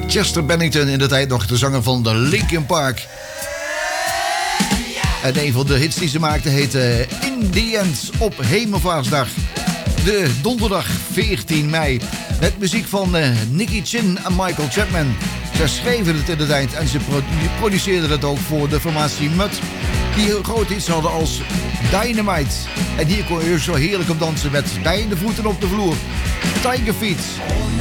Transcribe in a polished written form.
Chester Bennington, in de tijd nog de zanger van de Linkin Park. En een van de hits die ze maakte heette In The End op Hemelvaartsdag. De donderdag 14 mei. Met muziek van Nicky Chin en Michael Chapman. Ze schreven het in de tijd en ze produceerden het ook voor de formatie Mud. Die groot iets hadden als Dynamite. En hier kon je zo heerlijk op dansen met beide voeten op de vloer. Tiger Feet.